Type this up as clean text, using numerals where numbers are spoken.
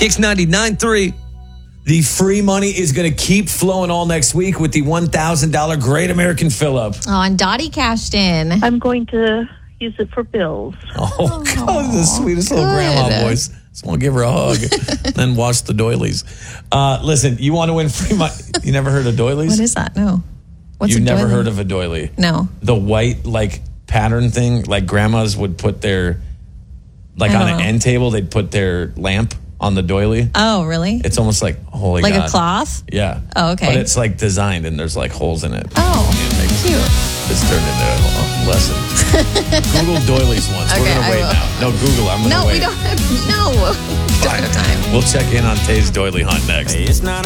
Kicks 99.3. The free money is going to keep flowing all next week with the $1,000 Great American Fill-Up. Oh, and Dottie cashed in. I'm going to use it for bills. Oh, God, the sweetest little grandma voice. Just want to give her a hug, then watch the doilies. Listen, you want to win free money? You never heard of doilies? What is that? No. What's You've a never doily? heard of a doily? No. The white, like, pattern thing, like grandmas would put their, like I on don't an know. end table, they'd put their lamp on the doily. Oh, really? It's almost like, holy like God. a cloth? Yeah. Oh, okay. But it's like designed and there's like holes in it. Oh, cute. This turned into a lesson. Google doilies once. We're Okay, going to I wait will. now. No, Google. I'm going to No, wait. we don't have time. We'll check in on Tay's doily hunt next. It's not